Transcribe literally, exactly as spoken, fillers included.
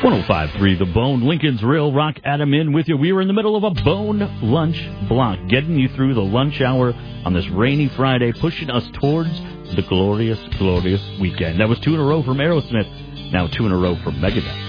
oh five point three The Bone, Lincoln's Real Rock. Adam in with you. We were in the middle of a Bone lunch block, getting you through the lunch hour on this rainy Friday, pushing us towards the glorious, glorious weekend. That was two in a row from Aerosmith, now two in a row from Megadeth.